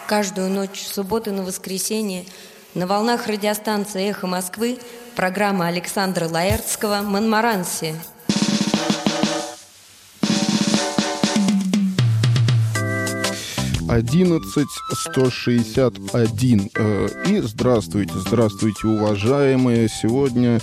каждую ночь с субботы на воскресенье на волнах радиостанции «Эхо Москвы» программа Александра Лаэртского «Монмаранси». «11 161». И здравствуйте, уважаемые. Сегодня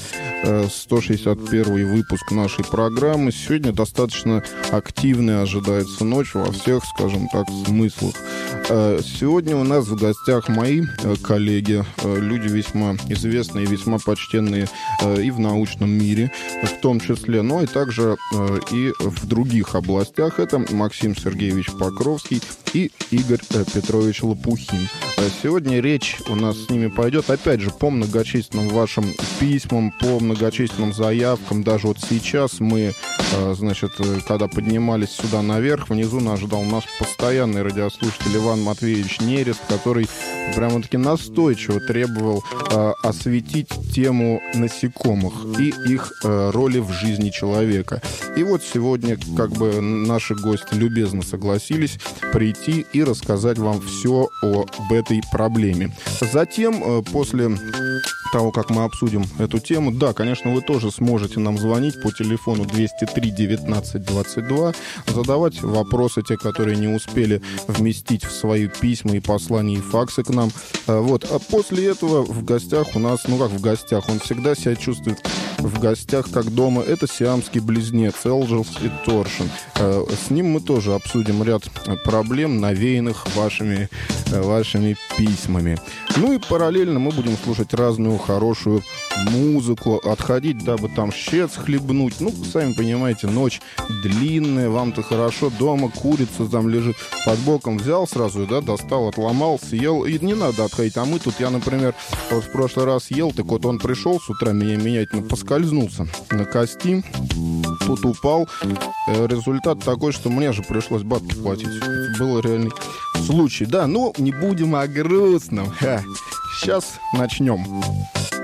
161 выпуск нашей программы. Сегодня достаточно активная ожидается ночь во всех, скажем так, смыслах. Сегодня у нас в гостях мои коллеги, люди весьма известные, весьма почтенные и в научном мире, в том числе, но и также и в других областях. Это Максим Сергеевич Покровский и Игорь Петрович Лопухин. Сегодня речь у нас с ними пойдет, опять же, по многочисленным вашим письмам, по многочисленным заявкам. Даже вот сейчас мы, значит, когда поднимались сюда наверх, внизу нас ждал наш постоянный радиослушатель Иван Матвеевич Нерест, который прямо-таки настойчиво требовал осветить тему насекомых и их роли в жизни человека. И вот сегодня как бы наши гости любезно согласились прийти и рассказать вам все об этой проблеме. Затем, после того, как мы обсудим эту тему, да, конечно, вы тоже сможете нам звонить по телефону 203 19 22, задавать вопросы, те, которые не успели вместить в свои письма и послания, и факсы к нам. Вот. А после этого в гостях у нас, ну как в гостях, он всегда себя чувствует в гостях как дома. Это сиамский близнец Элджелс и Торшин. С ним мы тоже обсудим ряд проблем, навеянных вашими письмами. Ну и параллельно мы будем слушать разную хорошую музыку, отходить, дабы там щец хлебнуть. Ну, сами понимаете, ночь длинная, вам-то хорошо, дома курица там лежит под боком, взял сразу, да, достал, отломал, съел, и не надо отходить. А мы тут, я, например, вот в прошлый раз ел, так вот он пришел с утра меня менять, ну, поскользнулся на кости, тут упал. Результат такой, что мне же пришлось бабки платить. Это был реальный случай. Да, ну, не будем о грустном. Сейчас начнем.